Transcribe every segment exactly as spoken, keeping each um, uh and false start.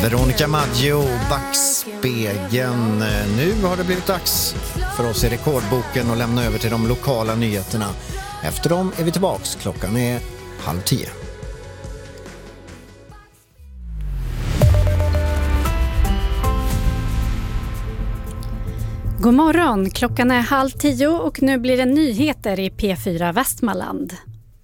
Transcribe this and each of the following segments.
Veronica Maggio, Backspegeln. Nu har det blivit dags för oss i Rekordboken att lämna över till de lokala nyheterna. Efter dem är vi tillbaks. Klockan är halv tio. God morgon, klockan är halv tio och nu blir det nyheter i P fyra Västmanland.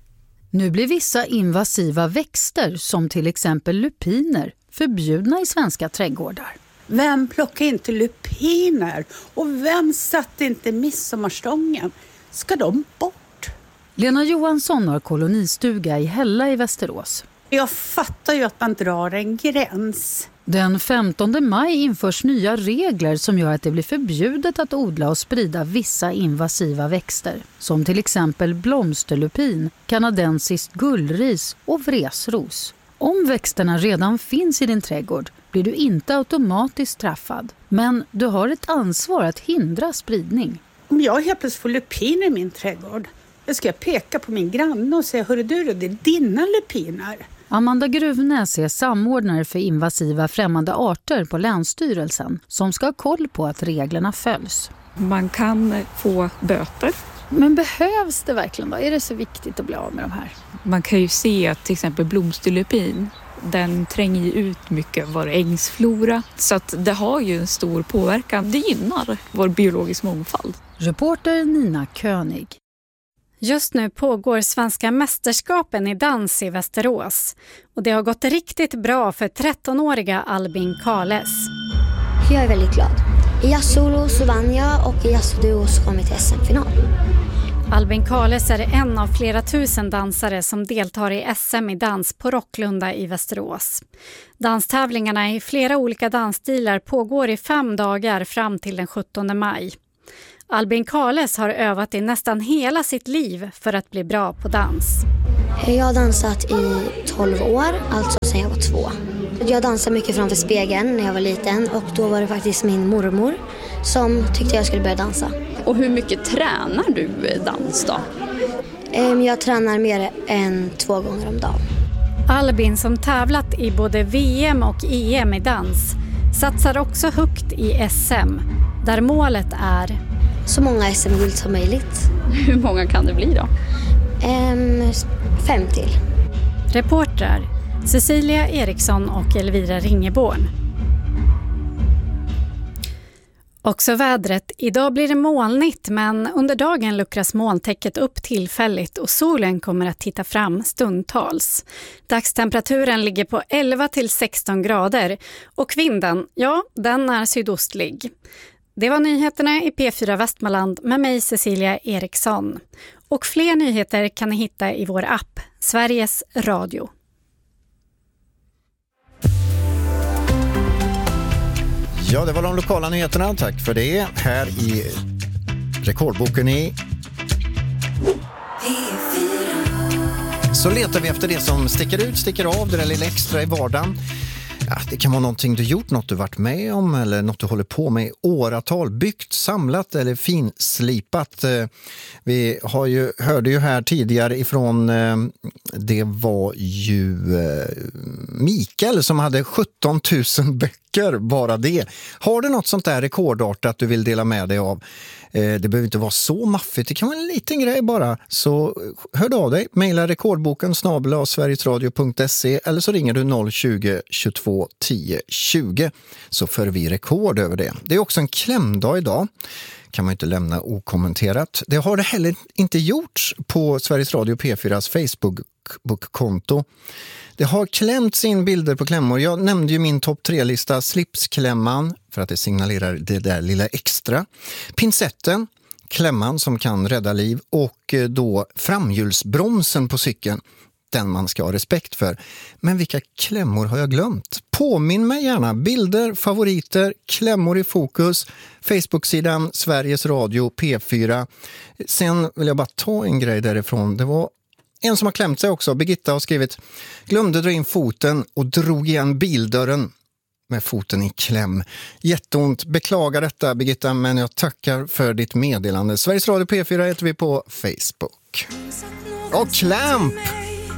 Nu blir vissa invasiva växter som till exempel lupiner förbjudna i svenska trädgårdar. Vem plockar inte lupiner? Och vem satte inte midsommarstången? Ska de bort? Lena Johansson har kolonistuga i Hälla i Västerås. Jag fattar ju att man drar en gräns. Den femtonde maj införs nya regler som gör att det blir förbjudet att odla och sprida vissa invasiva växter. Som till exempel blomsterlupin, kanadensiskt gullris och vresros. Om växterna redan finns i din trädgård blir du inte automatiskt straffad. Men du har ett ansvar att hindra spridning. Om jag helt plötsligt får lupiner i min trädgård, jag ska peka på min granne och säga, hörru du, det är dina lupiner. Amanda Gruvnäs är samordnare för invasiva främmande arter på Länsstyrelsen som ska ha koll på att reglerna följs. Man kan få böter. Men behövs det verkligen då? Är det så viktigt att bli av med de här? Man kan ju se att till exempel blomsterlupin, den tränger ju ut mycket av vår ängsflora. Så att det har ju en stor påverkan. Det gynnar vår biologisk mångfald. Reporter Nina König. Just nu pågår svenska mästerskapen i dans i Västerås. Och det har gått riktigt bra för trettonåriga Albin Kales. Jag är väldigt glad. I jazzsolo så vann jag och i jazzduo så kom vi till S M-final. Albin Kales är en av flera tusen dansare som deltar i S M i dans på Rocklunda i Västerås. Danstävlingarna i flera olika dansstilar pågår i fem dagar fram till den sjuttonde maj. Albin Kales har övat i nästan hela sitt liv för att bli bra på dans. Jag har dansat i tolv år, alltså sedan jag var två. Jag dansade mycket framför spegeln när jag var liten och då var det faktiskt min mormor som tyckte jag skulle börja dansa. Och hur mycket tränar du dans då? Jag tränar mer än två gånger om dagen. Albin, som tävlat i både V M och E M i dans, satsar också högt i S M, där målet är så många S M-guld som möjligt. Hur många kan det bli då? Um, fem till. Reportrar Cecilia Eriksson och Elvira Ringeborn. Också vädret. Idag blir det molnigt, men under dagen luckras molntäcket upp tillfälligt och solen kommer att titta fram stundtals. Dagstemperaturen ligger på elva till sexton grader och vinden, ja, den är sydostlig. Det var nyheterna i P fyra Västmanland med mig Cecilia Eriksson. Och fler nyheter kan ni hitta i vår app, Sveriges Radio. Ja, det var de lokala nyheterna. Tack för det. Här i Rekordboken i P fyra. Så letar vi efter det som sticker ut, sticker av, det där lilla extra i vardagen. Ja, det kan vara någonting du gjort, något du varit med om eller något du håller på med i åratal. Byggt, samlat eller finslipat. Vi har ju, hörde ju här tidigare ifrån, det var ju Mikael som hade sjutton tusen böcker, bara det. Har du något sånt där rekordartat du vill dela med dig av? Det behöver inte vara så maffigt, det kan vara en liten grej bara. Så hör av dig, mejla rekordboken snabel-a sverigesradio punkt se eller så ringer du noll tjugo tjugotvå tio tjugo så för vi rekord över det. Det är också en klämdag idag, kan man inte lämna okommenterat. Det har det heller inte gjorts på Sveriges Radio P fyras Facebook-konto. Det har klämts in bilder på klämmor. Jag nämnde ju min topp tre-lista, slipsklämman, för att det signalerar det där lilla extra. Pincetten, klämman som kan rädda liv, och då framhjulsbromsen på cykeln, den man ska ha respekt för. Men vilka klämmor har jag glömt? Påminn mig gärna. Bilder, favoriter, klämmor i fokus. Facebook-sidan Sveriges Radio P fyra. Sen vill jag bara ta en grej därifrån. Det var en som har klämt sig också. Birgitta har skrivit: glömde dra in foten och drog igen bildörren med foten i kläm. Jätteont. Beklagar detta, Birgitta, men jag tackar för ditt meddelande. Sveriges Radio P fyra heter vi på Facebook. Och Clamp!